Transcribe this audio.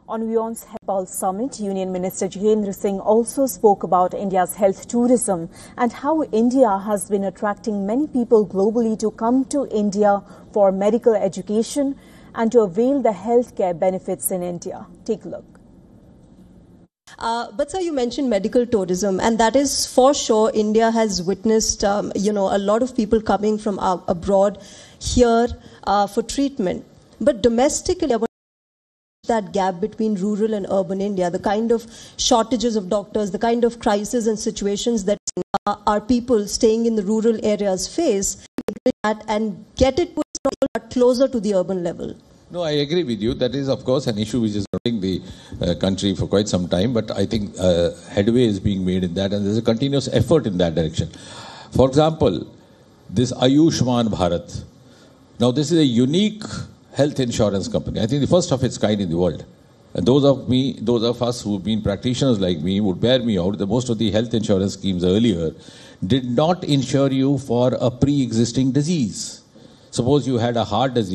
On WION's Pulse Summit, Union Minister Jitendra Singh also spoke about India's health tourism and how India has been attracting many people globally to come to India for medical education and to avail the healthcare benefits in India. Take a look. But sir, you mentioned medical tourism, and that is for sure. India has witnessed, a lot of people coming from abroad here for treatment. But domestically, that gap between rural and urban India, the kind of shortages of doctors, the kind of crises and situations that our people staying in the rural areas face, and get it closer to the urban level. No, I agree with you. That is, of course, an issue which is running the country for quite some time. But I think headway is being made in that, and there's a continuous effort in that direction. For example, this Ayushman Bharat. Now, this is a unique health insurance company. I think the first of its kind in the world. And those of us who've been practitioners like me would bear me out that most of the health insurance schemes earlier did not insure you for a pre-existing disease. Suppose you had a heart disease.